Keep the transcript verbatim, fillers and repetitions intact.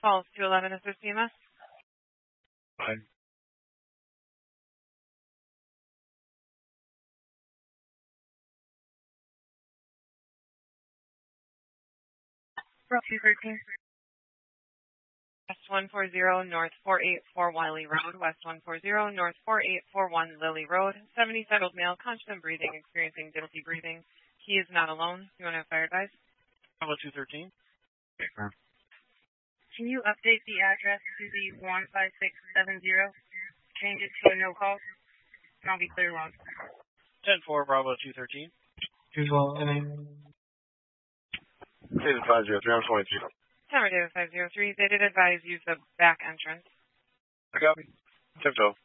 Calls two eleven assist C M S. Hi. two thirteen. West one forty North four eight four Wiley Road, West one forty North four eight four one Lily Road. seventy settled male, constant breathing, experiencing difficulty breathing. He is not alone. You want to have fire advice? Bravo two thirteen. Okay, ma'am. Can you update the address to the one five six seven zero? Change it to a no call, and I'll be clear log. ten four Bravo two thirteen. Choose one, and then... David five zero three, I'm twenty-two. Tower David five zero three. They did advise use the back entrance. I got me. ten twelve.